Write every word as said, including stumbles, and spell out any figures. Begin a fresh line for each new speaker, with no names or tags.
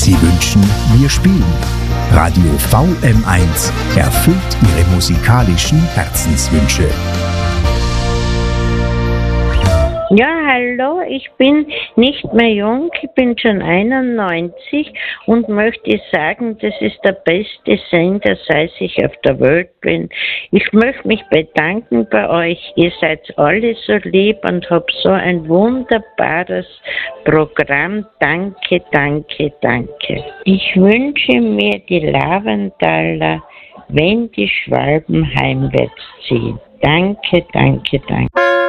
Sie wünschen, wir spielen. Radio V M eins erfüllt Ihre musikalischen Herzenswünsche.
Ja, hallo, ich bin nicht mehr jung, ich bin schon einundneunzig und möchte sagen, das ist der beste Sender, seit ich auf der Welt bin. Ich möchte mich bedanken bei euch, ihr seid alle so lieb und habt so ein wunderbares Programm. Danke, danke, danke. Ich wünsche mir die Laventaler, wenn die Schwalben heimwärts ziehen. Danke, danke, danke.